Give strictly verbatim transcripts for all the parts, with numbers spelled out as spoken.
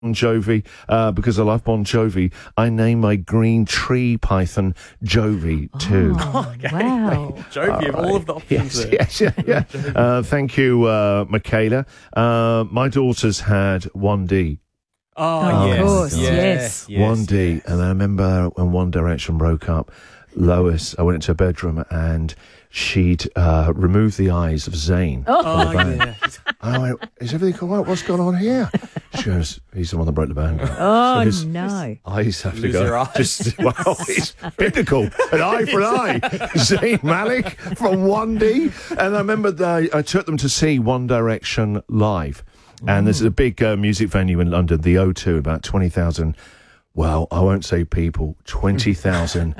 Bon Jovi, uh, because I love Bon Jovi, I named my green tree python Jovi too. Oh, Okay. wow. Jovi, of all of the options Yes, there. yes, yeah, yeah. Uh, thank you, uh, Michaela. Uh, my daughters had one D. Oh, Oh, yes. of course, Yeah. yes. yes. one D. And I remember when One Direction broke up, Lois, I went into her bedroom and she'd uh, remove the eyes of Zayn. Oh, yeah. I went, is everything all right? What's going on here? She goes, he's the one that broke the band. Oh, So his no. eyes have to Lose go. your eyes. Just, well, it's biblical. An eye for an eye. Zayn Malik from one D. And I remember that I took them to see One Direction live. And there's a big uh, music venue in London, the O two, about twenty thousand. Well, I won't say people, twenty thousand.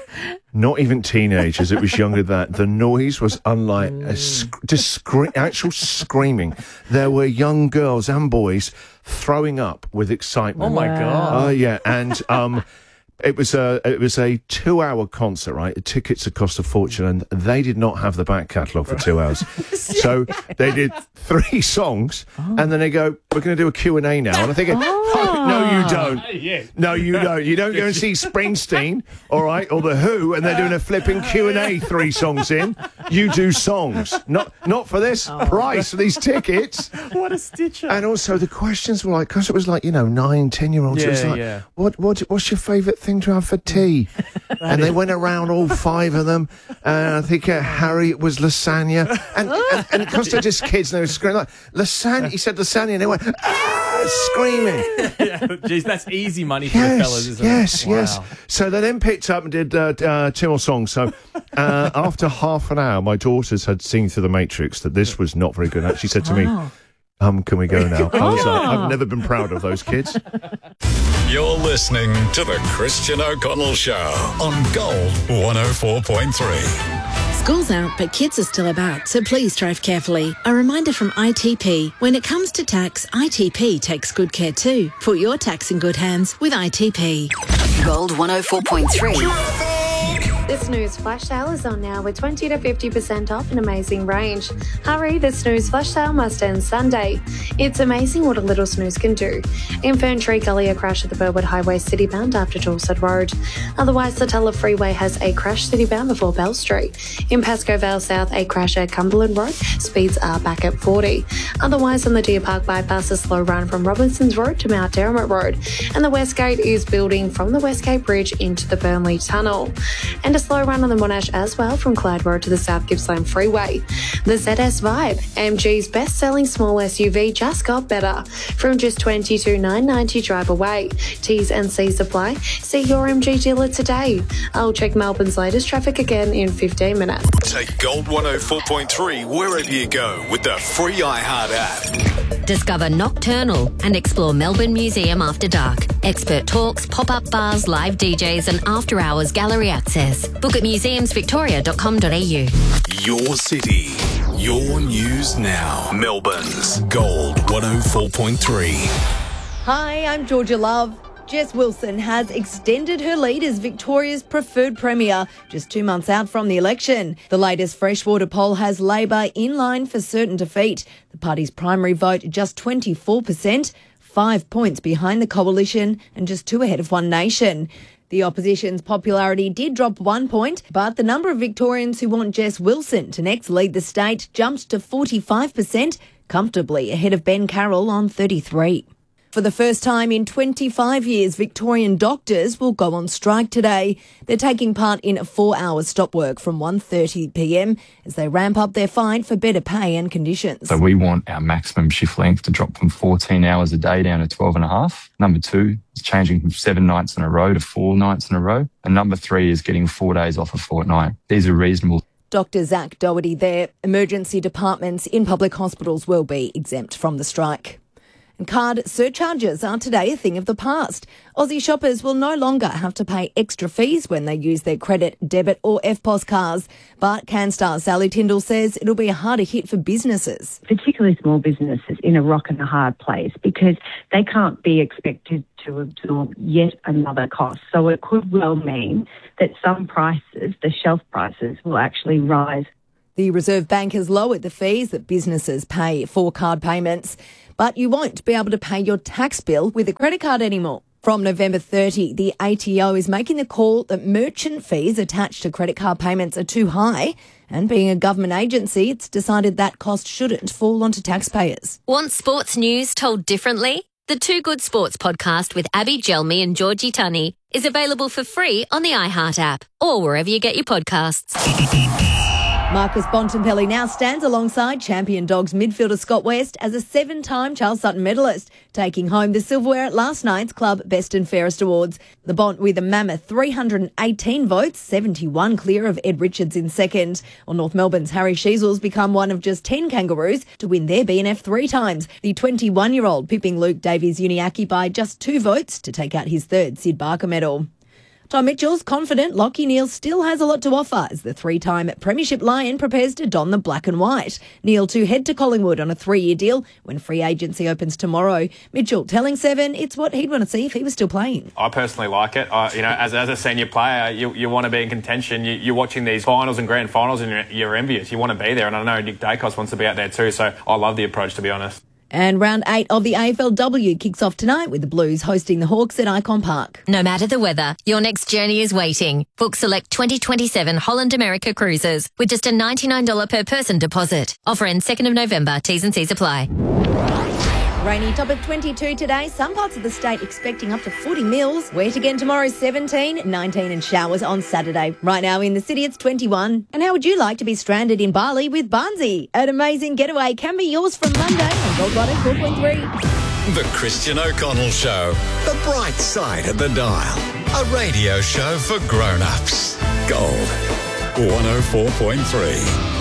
Not even teenagers. It was younger than that. The noise was unlike a sc- just scre- actual screaming. There were young girls and boys throwing up with excitement. Oh, my Wow. God. Oh, yeah. And um, it was a it was a two-hour concert, right? The tickets had cost a fortune, and they did not have the back catalogue for two hours. So they did three songs, and then they go, we're going to do a Q and A now. And I'm thinking, oh, no, you don't. Yeah. No, you don't. You don't go and see Springsteen, all right, or The Who, and they're doing a flipping Q and A three songs in. You do songs. Not not for this price for these tickets. What a stitcher. And also the questions were like, because it was like, you know, nine, ten-year-olds. it was Yeah, like, yeah. what, what, what's your favourite thing to have for tea? And they went around, all five of them. And I think uh, Harry was lasagna. And and, and because they're just kids, and they were screaming like, lasagna. He said lasagna, and they went, ah, screaming. Yeah, geez, that's easy money for Yes, the fellas, isn't yes, it? Wow. yes. So they then picked up and did uh, uh, two more songs. So uh, after half an hour, my daughters had seen through the Matrix that this was not very good. And she said to me, Wow. um, can we go now? I was like, I've never been proud of those kids. You're listening to the Christian O'Connell Show on Gold one oh four point three. School's out, but kids are still about, so please drive carefully. A reminder from I T P. When it comes to tax, I T P takes good care too. Put your tax in good hands with I T P. Gold one oh four point three. The Snooze Flash Sale is on now with twenty to fifty percent off an amazing range. Hurry, the Snooze Flash Sale must end Sunday. It's amazing what a little snooze can do. In Ferntree Gully, a crash at the Burwood Highway city-bound after Dorset Road. Otherwise, the Tulla Freeway has a crash city-bound before Bell Street. In Pascoe Vale South, a crash at Cumberland Road. Speeds are back at forty. Otherwise, on the Deer Park bypass, a slow run from Robinson's Road to Mount Derrimut Road. And the Westgate is building from the Westgate Bridge into the Burnley Tunnel. And a slow run on the Monash as well from Clyde Road to the South Gippsland Freeway. The Z S Vibe, M G's best-selling small S U V, just got better. From just twenty-two thousand nine hundred ninety dollars drive away. T's and C's apply. See your M G dealer today. I'll check Melbourne's latest traffic again in fifteen minutes. Take Gold one oh four point three wherever you go with the free iHeart app. Discover Nocturnal and explore Melbourne Museum after dark. Expert talks, pop-up bars, live D Js and after-hours gallery access. Book at museums victoria dot com dot a u. Your city, your news now. Melbourne's Gold one oh four point three. Hi, I'm Georgia Love. Jess Wilson has extended her lead as Victoria's preferred premier just two months out from the election. The latest Freshwater poll has Labor in line for certain defeat. The party's primary vote just twenty-four percent, five points behind the coalition and just two ahead of One Nation. The opposition's popularity did drop one point, but the number of Victorians who want Jess Wilson to next lead the state jumped to forty-five percent, comfortably ahead of Ben Carroll on thirty-three. For the first time in twenty-five years, Victorian doctors will go on strike today. They're taking part in a four-hour stop work from one thirty p m as they ramp up their fight for better pay and conditions. So we want our maximum shift length to drop from fourteen hours a day down to twelve and a half. Number two is changing from seven nights in a row to four nights in a row. And number three is getting four days off a fortnight. These are reasonable. Doctor Zach Doherty there. Emergency departments in public hospitals will be exempt from the strike. And card surcharges are today a thing of the past. Aussie shoppers will no longer have to pay extra fees when they use their credit, debit or F P O S cards. But CanStar Sally Tyndall says it'll be a harder hit for businesses. Particularly small businesses in a rock and a hard place because they can't be expected to absorb yet another cost. So it could well mean that some prices, the shelf prices, will actually rise. The Reserve Bank has lowered the fees that businesses pay for card payments, but you won't be able to pay your tax bill with a credit card anymore. From November thirtieth, the A T O is making the call that merchant fees attached to credit card payments are too high, and being a government agency, it's decided that cost shouldn't fall onto taxpayers. Want sports news told differently? The Two Good Sports podcast with Abby Gelmi and Georgie Tunney is available for free on the iHeart app or wherever you get your podcasts. Marcus Bontempelli now stands alongside champion Dogs midfielder Scott West as a seven-time Charles Sutton medalist, taking home the silverware at last night's Club Best and Fairest Awards. The Bont with a mammoth three hundred eighteen votes, seventy-one clear of Ed Richards in second. While North Melbourne's Harry Sheezel's become one of just ten Kangaroos to win their B N F three times. The twenty-one-year-old pipping Luke Davies-Uniacke by just two votes to take out his third Sid Barker medal. Tom Mitchell's confident Lachie Neale still has a lot to offer as the three-time Premiership Lion prepares to don the black and white. Neale to head to Collingwood on a three-year deal when free agency opens tomorrow. Mitchell telling Seven it's what he'd want to see if he was still playing. I personally like it. I, you know, as, as a senior player, you, you want to be in contention. You, you're watching these finals and grand finals and you're, you're envious. You want to be there, and I know Nick Dacos wants to be out there too, so I love the approach, to be honest. And round eight of the A F L W kicks off tonight with the Blues hosting the Hawks at Icon Park. No matter the weather, your next journey is waiting. Book select twenty twenty-seven Holland America cruises with just a ninety-nine dollars per person deposit. Offer ends second of November. T's and C's apply. Rainy top of twenty-two today. Some parts of the state expecting up to forty mils. Wet again tomorrow, seventeen, nineteen and showers on Saturday. Right now in the city, it's twenty-one. And how would you like to be stranded in Bali with Barnsey? An amazing getaway can be yours from Monday on Gold one oh four point three. The Christian O'Connell Show. The bright side of the dial. A radio show for grown-ups. Gold one oh four point three.